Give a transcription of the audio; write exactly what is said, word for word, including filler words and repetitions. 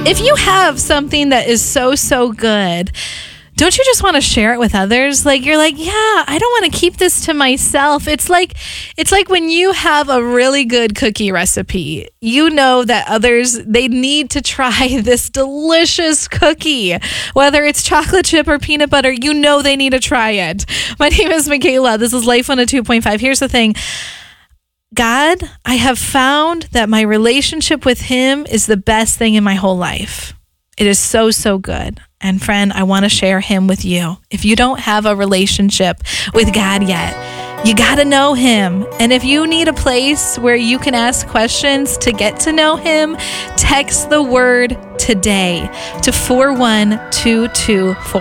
If you have something that is so, so good, don't you just want to share it with others? Like, you're like, yeah, I don't want to keep this to myself. It's like, it's like when you have a really good cookie recipe, you know that others, they need to try this delicious cookie, whether it's chocolate chip or peanut butter, you know they need to try it. My name is Michaela. This is Life one oh two point five. Here's the thing. God, I have found that my relationship with him is the best thing in my whole life. It is so, so good. And friend, I want to share him with you. If you don't have a relationship with God yet, you got to know him. And if you need a place where you can ask questions to get to know him, text the word today to four one two two four.